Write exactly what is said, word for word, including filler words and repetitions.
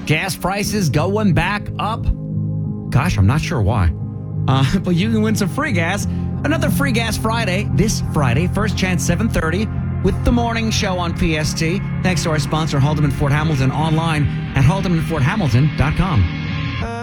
Gas prices going back up. Gosh, I'm not sure why. Uh, but you can win some free gas. Another Free Gas Friday this Friday. First chance, seven thirty with the morning show on P S T. Thanks to our sponsor, Haldeman Ford Hamilton, online at haldeman ford hamilton dot com.